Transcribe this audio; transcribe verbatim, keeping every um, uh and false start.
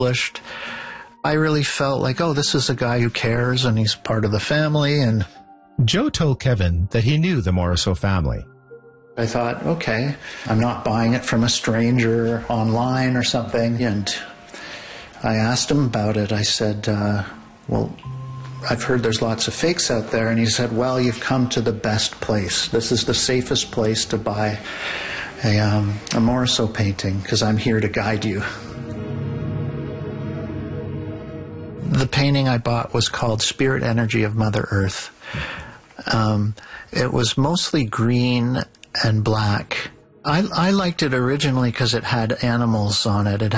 I really felt like, oh, this is a guy who cares and he's part of the family. And Joe told Kevin that he knew the Morisot family. I thought, okay, I'm not buying it from a stranger online or something. And I asked him about it. I said, uh, well, I've heard there's lots of fakes out there. And he said, well, you've come to the best place. This is the safest place to buy a, um, a Morisot painting because I'm here to guide you. The painting I bought was called Spirit Energy of Mother Earth. Um, it was mostly green and black. I, I liked it originally because it had animals on it. It